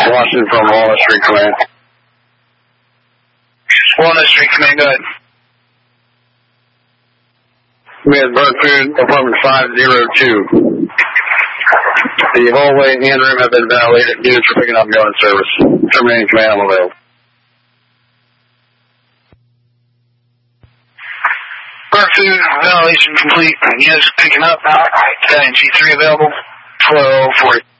Washington from Walnut Street Command. Walnut Street Command, go ahead. We had bird food, apartment 502. The hallway and room have been ventilated. Units are picking up and going in service. Terminating command, I'm available. Bird food, ventilation complete. Units picking up. Alright, G3 available. 1240.